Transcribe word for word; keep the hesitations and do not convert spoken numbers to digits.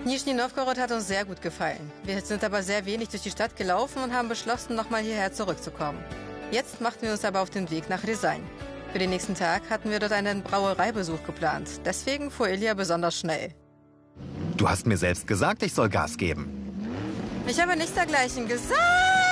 Nischni Nowgorod hat uns sehr gut gefallen. Wir sind aber sehr wenig durch die Stadt gelaufen und haben beschlossen, nochmal hierher zurückzukommen. Jetzt machten wir uns aber auf den Weg nach Rjasan. Für den nächsten Tag hatten wir dort einen Brauereibesuch geplant. Deswegen fuhr Ilya besonders schnell. Du hast mir selbst gesagt, ich soll Gas geben. Ich habe nichts dergleichen gesagt.